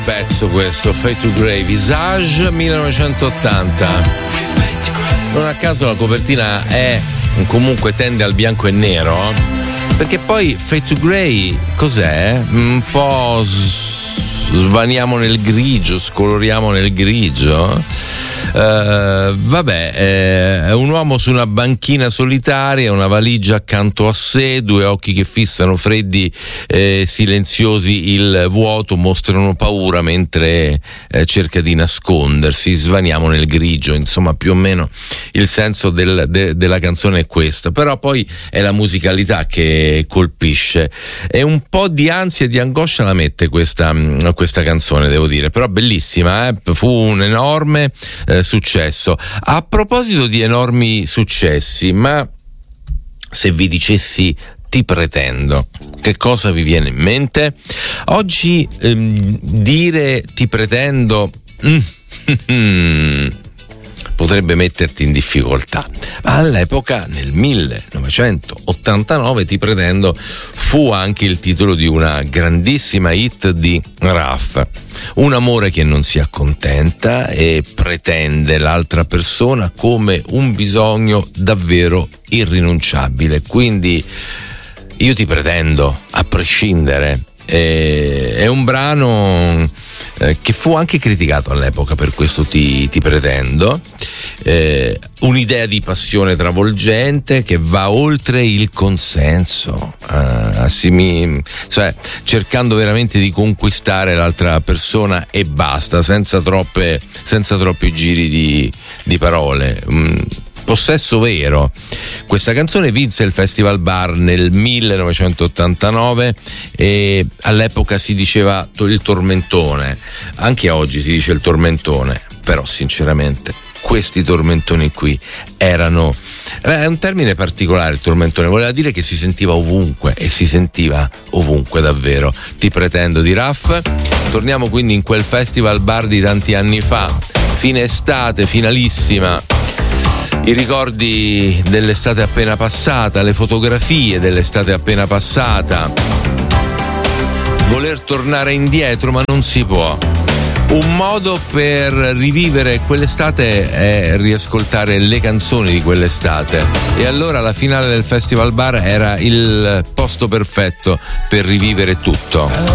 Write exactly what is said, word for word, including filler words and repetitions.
Pezzo questo, Fade to Grey, Visage millenovecentottanta. Non a caso la copertina è comunque tende al bianco e nero, perché poi Fade to Grey cos'è? Un po' svaniamo nel grigio, scoloriamo nel grigio. Uh, vabbè, eh, è un uomo su una banchina solitaria, una valigia accanto a sé, due occhi che fissano freddi e eh, silenziosi il vuoto, mostrano paura mentre eh, cerca di nascondersi. Svaniamo nel grigio, insomma, più o meno il senso del, de, della canzone è questo. Però poi è la musicalità che colpisce, e un po' di ansia e di angoscia la mette questa, questa canzone, devo dire, però bellissima, eh? Fu un enorme eh, successo. A proposito di enormi successi, ma se vi dicessi Ti pretendo, che cosa vi viene in mente? Oggi ehm, dire Ti pretendo mm, potrebbe metterti in difficoltà. All'epoca, nel millenovecentottantanove, Ti pretendo fu anche il titolo di una grandissima hit di Raf. Un amore che non si accontenta e pretende l'altra persona come un bisogno davvero irrinunciabile. Quindi io ti pretendo, a prescindere. E, è un brano eh, che fu anche criticato all'epoca per questo ti, ti pretendo. Eh, un'idea di passione travolgente che va oltre il consenso, eh, assimi, cioè cercando veramente di conquistare l'altra persona e basta, senza troppe senza troppi giri di, di parole. Mm. Possesso vero. Questa canzone vinse il Festival Bar nel millenovecentottantanove e all'epoca si diceva il tormentone, anche oggi si dice il tormentone, però sinceramente questi tormentoni qui erano, è un termine particolare, il tormentone voleva dire che si sentiva ovunque, e si sentiva ovunque davvero. Ti pretendo di Raf. Torniamo quindi in quel Festival Bar di tanti anni fa, fine estate, finalissima. I ricordi dell'estate appena passata, le fotografie dell'estate appena passata, voler tornare indietro ma non si può. Un modo per rivivere quell'estate è riascoltare le canzoni di quell'estate, e allora la finale del Festival Bar era il posto perfetto per rivivere tutto.